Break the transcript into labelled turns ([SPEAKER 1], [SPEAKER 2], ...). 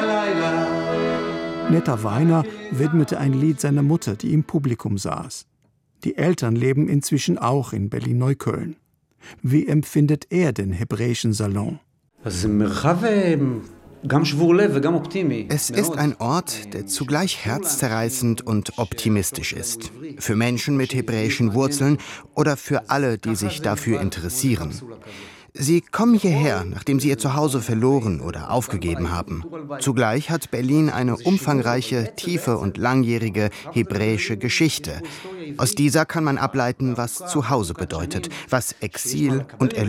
[SPEAKER 1] Netta Weiner widmete ein Lied seiner Mutter, die im Publikum saß. Die Eltern leben inzwischen auch in Berlin-Neukölln. Wie empfindet er den hebräischen Salon?
[SPEAKER 2] Es ist ein Ort, der zugleich herzzerreißend und optimistisch ist. Für Menschen mit hebräischen Wurzeln oder für alle, die sich dafür interessieren. Sie kommen hierher, nachdem sie ihr Zuhause verloren oder aufgegeben haben. Zugleich hat Berlin eine umfangreiche, tiefe und langjährige hebräische Geschichte. Aus dieser kann man ableiten, was Zuhause bedeutet, was Exil und